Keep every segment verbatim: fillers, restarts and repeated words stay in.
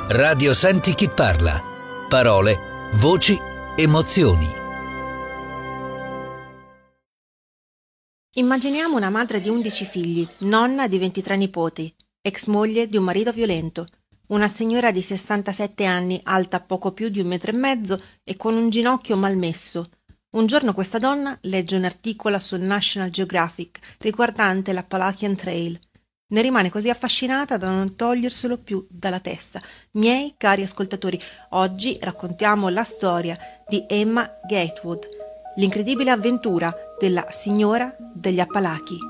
Radio Senti Chi Parla. Parole, voci, emozioni. Immaginiamo una madre di undici figli, nonna di ventitré nipoti, ex moglie di un marito violento, una signora di sessantasette anni, alta poco più di un metro e mezzo e con un ginocchio malmesso. Un giorno questa donna legge un articolo sul National Geographic riguardante l'Appalachian Trail. Ne rimane così affascinata da non toglierselo più dalla testa. Miei cari ascoltatori, oggi raccontiamo la storia di Emma Gatewood, l'incredibile avventura della signora degli Appalachi.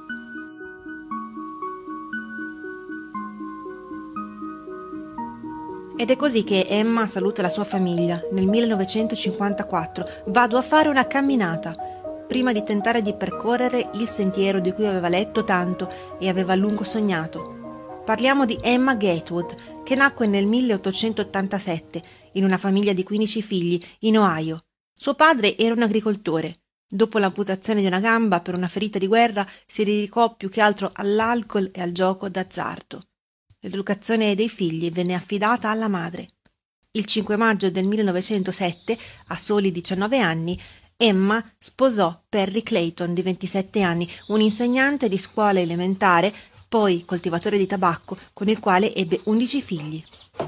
Ed è così che Emma saluta la sua famiglia nel millenovecentocinquantaquattro. Vado a fare una camminata, prima di tentare di percorrere il sentiero di cui aveva letto tanto e aveva a lungo sognato. Parliamo di Emma Gatewood, che nacque nel milleottocentottantasette in una famiglia di quindici figli in Ohio. Suo padre era un agricoltore. Dopo l'amputazione di una gamba per una ferita di guerra, si dedicò più che altro all'alcol e al gioco d'azzardo. L'educazione dei figli venne affidata alla madre. Il cinque maggio del millenovecentosette, a soli diciannove anni, Emma sposò Perry Clayton, di ventisette anni, un insegnante di scuola elementare, poi coltivatore di tabacco, con il quale ebbe undici figli.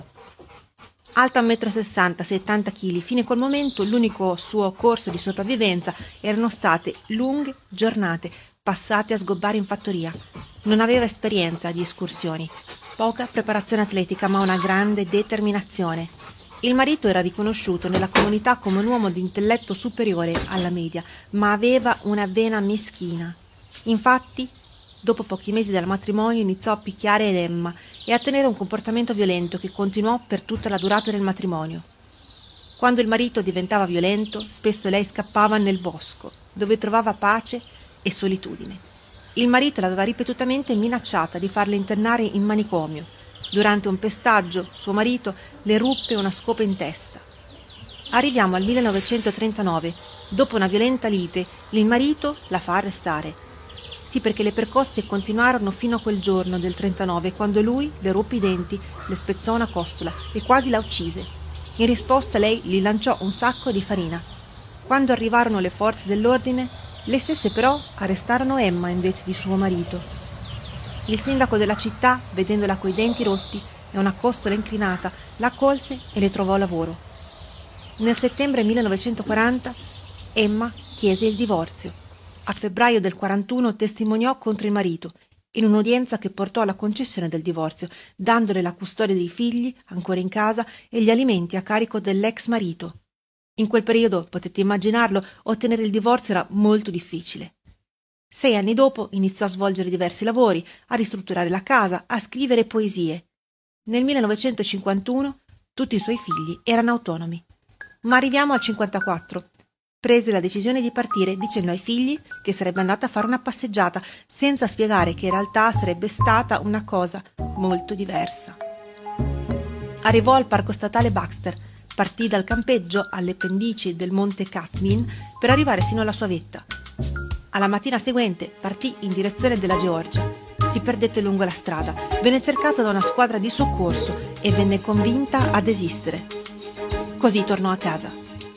Alta un metro e sessanta, settanta chili, fino a quel momento l'unico suo corso di sopravvivenza erano state lunghe giornate passate a sgobbare in fattoria. Non aveva esperienza di escursioni, poca preparazione atletica, ma una grande determinazione. Il marito era riconosciuto nella comunità come un uomo di intelletto superiore alla media, ma aveva una vena meschina. Infatti, dopo pochi mesi dal matrimonio iniziò a picchiare Emma e a tenere un comportamento violento che continuò per tutta la durata del matrimonio. Quando il marito diventava violento, spesso lei scappava nel bosco, dove trovava pace e solitudine. Il marito l'aveva ripetutamente minacciata di farle internare in manicomio. Durante un pestaggio, suo marito le ruppe una scopa in testa. Arriviamo al millenovecentotrentanove. Dopo una violenta lite, il marito la fa arrestare. Sì, perché le percosse continuarono fino a quel giorno del trentanove, quando lui le ruppe i denti, le spezzò una costola e quasi la uccise. In risposta lei gli lanciò un sacco di farina. Quando arrivarono le forze dell'ordine, le stesse però arrestarono Emma invece di suo marito. Il sindaco della città, vedendola coi denti rotti e una costola inclinata, la accolse e le trovò lavoro. Nel settembre millenovecentoquaranta Emma chiese il divorzio. A febbraio del quarantuno testimoniò contro il marito in un'udienza che portò alla concessione del divorzio, dandole la custodia dei figli ancora in casa e gli alimenti a carico dell'ex marito. In quel periodo, potete immaginarlo, ottenere il divorzio era molto difficile. Sei anni dopo iniziò a svolgere diversi lavori, a ristrutturare la casa, a scrivere poesie. Nel millenovecentocinquantuno tutti i suoi figli erano autonomi. Ma arriviamo al cinquantaquattro. Prese la decisione di partire dicendo ai figli che sarebbe andata a fare una passeggiata, senza spiegare che in realtà sarebbe stata una cosa molto diversa. Arrivò al parco statale Baxter, partì dal campeggio alle pendici del monte Katmin per arrivare sino alla sua vetta. Alla mattina seguente partì in direzione della Georgia. Si perdette lungo la strada, venne cercata da una squadra di soccorso e venne convinta a desistere. Così tornò a casa.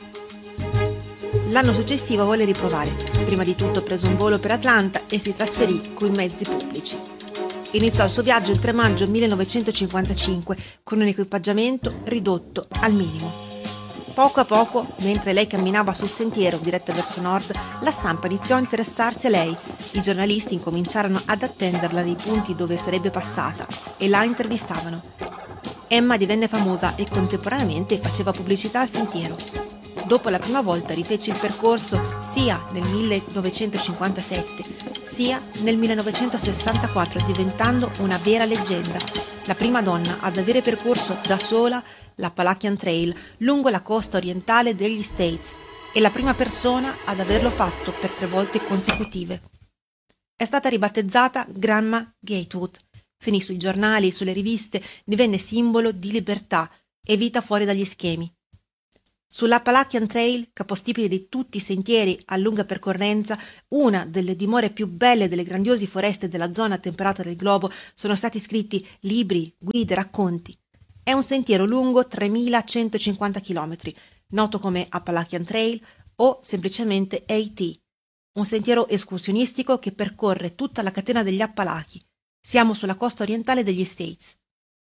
L'anno successivo volle riprovare. Prima di tutto prese un volo per Atlanta e si trasferì coi mezzi pubblici. Iniziò il suo viaggio il tre maggio millenovecentocinquantacinque con un equipaggiamento ridotto al minimo. Poco a poco, mentre lei camminava sul sentiero diretta verso nord, la stampa iniziò a interessarsi a lei. I giornalisti incominciarono ad attenderla nei punti dove sarebbe passata e la intervistavano. Emma divenne famosa e contemporaneamente faceva pubblicità al sentiero. Dopo la prima volta rifece il percorso sia nel millenovecentocinquantasette sia nel millenovecentosessantaquattro, diventando una vera leggenda. La prima donna ad avere percorso da sola l'Appalachian Trail lungo la costa orientale degli States e la prima persona ad averlo fatto per tre volte consecutive. È stata ribattezzata Grandma Gatewood. Finì sui giornali e sulle riviste, divenne simbolo di libertà e vita fuori dagli schemi. Sull'Appalachian Trail, capostipite di tutti i sentieri a lunga percorrenza, una delle dimore più belle delle grandiose foreste della zona temperata del globo, sono stati scritti libri, guide, racconti. È un sentiero lungo tremilacentocinquanta chilometri, noto come Appalachian Trail o semplicemente A T, un sentiero escursionistico che percorre tutta la catena degli Appalachi. Siamo sulla costa orientale degli States.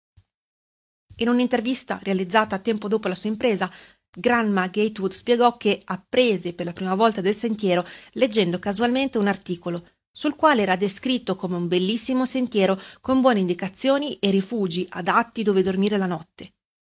In un'intervista realizzata tempo dopo la sua impresa, Grandma Gatewood spiegò che apprese per la prima volta del sentiero leggendo casualmente un articolo sul quale era descritto come un bellissimo sentiero con buone indicazioni e rifugi adatti dove dormire la notte.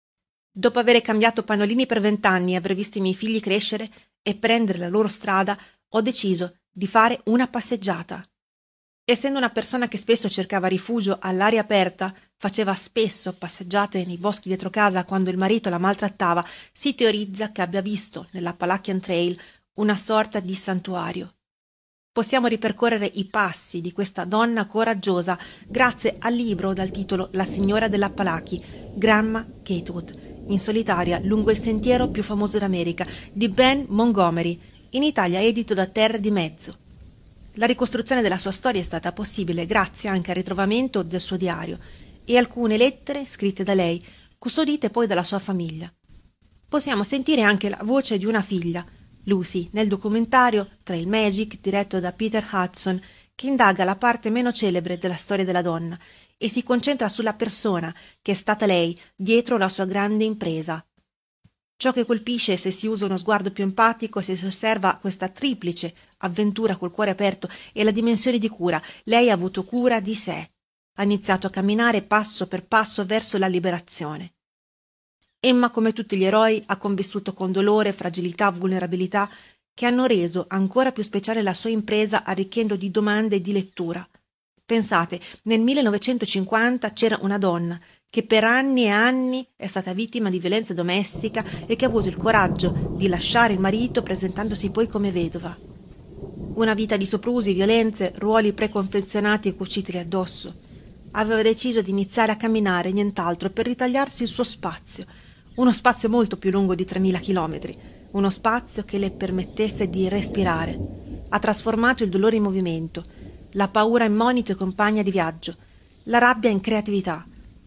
Dopo aver cambiato pannolini per vent'anni e aver visto i miei figli crescere e prendere la loro strada, ho deciso di fare una passeggiata. Essendo una persona che spesso cercava rifugio all'aria aperta, faceva spesso passeggiate nei boschi dietro casa quando il marito la maltrattava, si teorizza che abbia visto nell'Appalachian Trail una sorta di santuario. Possiamo ripercorrere i passi di questa donna coraggiosa grazie al libro dal titolo La signora dell'Appalachi, Grandma Gatewood, in solitaria lungo il sentiero più famoso d'America, di Ben Montgomery, in Italia edito da Terre di Mezzo. La ricostruzione della sua storia è stata possibile grazie anche al ritrovamento del suo diario e alcune lettere scritte da lei, custodite poi dalla sua famiglia. Possiamo sentire anche la voce di una figlia, Lucy, nel documentario Trail Magic diretto da Peter Hudson, che indaga la parte meno celebre della storia della donna e si concentra sulla persona che è stata lei dietro la sua grande impresa. Ciò che colpisce se si usa uno sguardo più empatico e se si osserva questa triplice avventura col cuore aperto e la dimensione di cura. Lei ha avuto cura di sé. Ha iniziato a camminare passo per passo verso la liberazione. Emma, come tutti gli eroi, ha convissuto con dolore, fragilità, vulnerabilità che hanno reso ancora più speciale la sua impresa arricchendo di domande e di lettura. Pensate, nel millenovecentocinquanta c'era una donna che per anni e anni è stata vittima di violenza domestica e che ha avuto il coraggio di lasciare il marito presentandosi poi come vedova. Una vita di soprusi, violenze, ruoli preconfezionati e cuciteli addosso. Aveva deciso di iniziare a camminare, nient'altro, per ritagliarsi il suo spazio, uno spazio molto più lungo di tremila chilometri, uno spazio che le permettesse di respirare. Ha trasformato il dolore in movimento, la paura in monito e compagna di viaggio, la rabbia in creatività.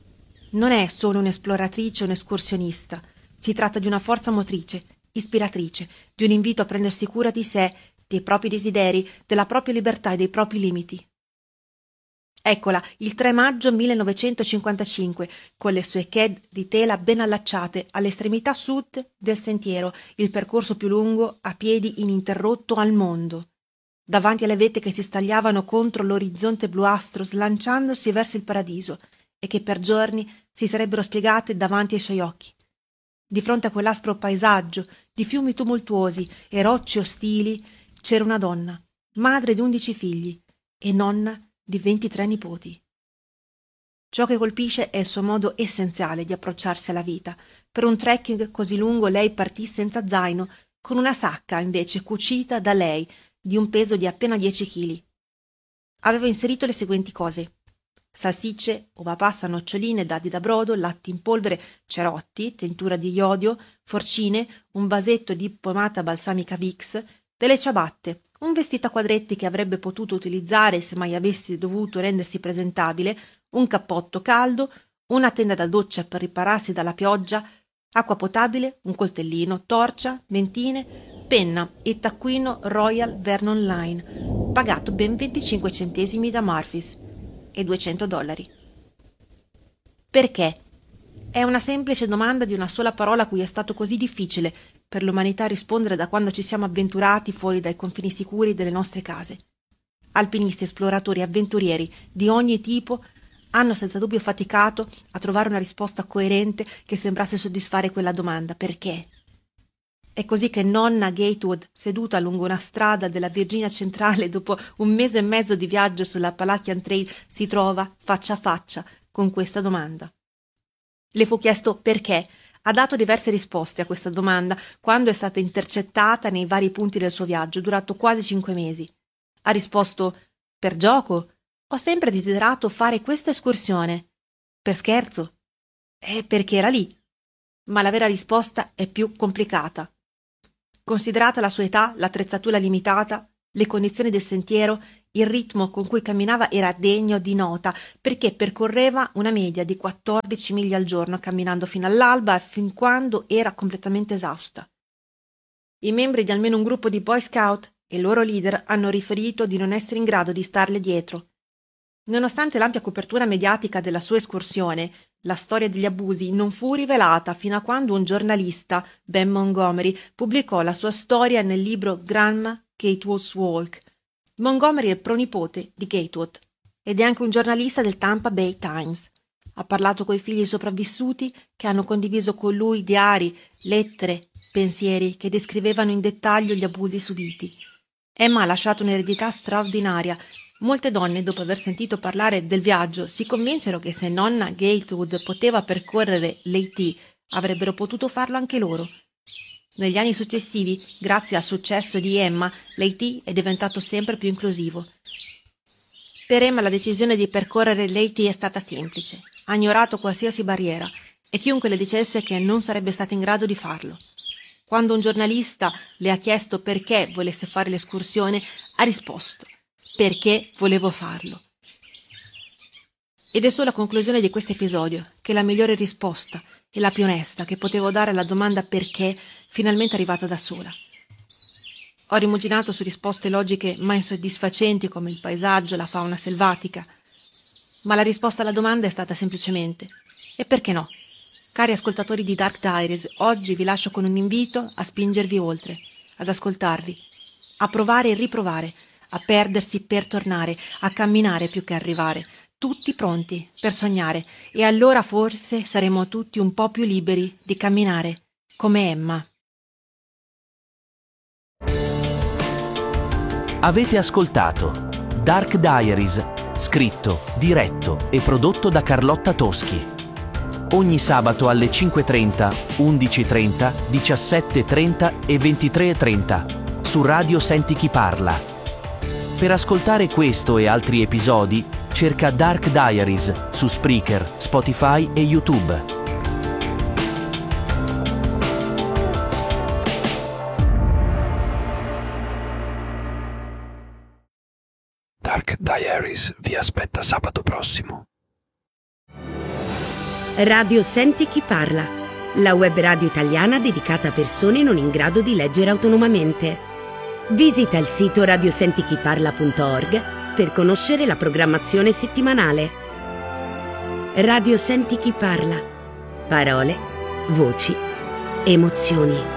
Non è solo un'esploratrice o un'escursionista, si tratta di una forza motrice, ispiratrice, di un invito a prendersi cura di sé, dei propri desideri, della propria libertà e dei propri limiti. Eccola, il tre maggio millenovecentocinquantacinque, con le sue ked di tela ben allacciate all'estremità sud del sentiero, il percorso più lungo a piedi ininterrotto al mondo. Davanti alle vette che si stagliavano contro l'orizzonte bluastro, slanciandosi verso il paradiso, e che per giorni si sarebbero spiegate davanti ai suoi occhi. Di fronte a quell'aspro paesaggio di fiumi tumultuosi e rocce ostili c'era una donna, madre di undici figli e nonna di ventitré nipoti. Ciò che colpisce è il suo modo essenziale di approcciarsi alla vita. Per un trekking così lungo lei partì senza zaino, con una sacca invece cucita da lei di un peso di appena dieci chili. Aveva inserito le seguenti cose: salsicce, uva passa, noccioline, dadi da brodo, latte in polvere, cerotti, tintura di iodio, forcine, un vasetto di pomata balsamica Vicks, delle ciabatte, un vestito a quadretti che avrebbe potuto utilizzare se mai avesse dovuto rendersi presentabile, un cappotto caldo, una tenda da doccia per ripararsi dalla pioggia, acqua potabile, un coltellino, torcia, mentine, penna e taccuino Royal Vernon Line, pagato ben venticinque centesimi da Murphy's e duecento dollari. Perché? È una semplice domanda di una sola parola a cui è stato così difficile per l'umanità rispondere da quando ci siamo avventurati fuori dai confini sicuri delle nostre case. Alpinisti, esploratori, avventurieri di ogni tipo hanno senza dubbio faticato a trovare una risposta coerente che sembrasse soddisfare quella domanda: perché? È così che nonna Gatewood, seduta lungo una strada della Virginia centrale dopo un mese e mezzo di viaggio sull'Appalachian Trail, si trova faccia a faccia con questa domanda. Le fu chiesto perché. Ha dato diverse risposte a questa domanda quando è stata intercettata nei vari punti del suo viaggio, durato quasi cinque mesi. Ha risposto: per gioco. Ho sempre desiderato fare questa escursione. Per scherzo. E perché era lì. Ma la vera risposta è più complicata. Considerata la sua età, l'attrezzatura limitata, le condizioni del sentiero, Il ritmo con cui camminava era degno di nota, perché percorreva una media di quattordici miglia al giorno, camminando fino all'alba, fin quando era completamente esausta. I membri di almeno un gruppo di Boy Scout e il loro leader hanno riferito di non essere in grado di starle dietro. Nonostante l'ampia copertura mediatica della sua escursione, la storia degli abusi non fu rivelata fino a quando un giornalista, Ben Montgomery, pubblicò la sua storia nel libro Grandma Gatewood's Walk. Montgomery è il pronipote di Gatewood ed è anche un giornalista del Tampa Bay Times. Ha parlato coi figli sopravvissuti che hanno condiviso con lui diari, lettere, pensieri che descrivevano in dettaglio gli abusi subiti. Emma ha lasciato un'eredità straordinaria. Molte donne, dopo aver sentito parlare del viaggio, si convinsero che se nonna Gatewood poteva percorrere l'A T, avrebbero potuto farlo anche loro. Negli anni successivi, grazie al successo di Emma, l'A T è diventato sempre più inclusivo. Per Emma la decisione di percorrere l'A T è stata semplice. Ha ignorato qualsiasi barriera e chiunque le dicesse che non sarebbe stata in grado di farlo. Quando un giornalista le ha chiesto perché volesse fare l'escursione, ha risposto: perché volevo farlo. Ed è solo a conclusione di questo episodio che la migliore risposta e la più onesta che potevo dare alla domanda perché finalmente è arrivata da sola. Ho rimuginato su risposte logiche ma insoddisfacenti come il paesaggio, la fauna selvatica, ma la risposta alla domanda è stata semplicemente: e perché no? Cari ascoltatori di Dark Diaries, oggi vi lascio con un invito a spingervi oltre, ad ascoltarvi, a provare e riprovare, a perdersi per tornare, a camminare più che arrivare, tutti pronti per sognare, e allora forse saremo tutti un po' più liberi di camminare, come Emma. Avete ascoltato Dark Diaries, scritto, diretto e prodotto da Carlotta Toschi. Ogni sabato alle cinque e trenta, undici e trenta, diciassette e trenta e ventitré e trenta su Radio Senti Chi Parla. Per ascoltare questo e altri episodi, cerca Dark Diaries su Spreaker, Spotify e YouTube. Dark Diaries vi aspetta sabato prossimo. Radio Senti Chi Parla, la web radio italiana dedicata a persone non in grado di leggere autonomamente. Visita il sito radiosentichiparla punto org per conoscere la programmazione settimanale. Radio Senti Chi Parla. Parole, voci, emozioni.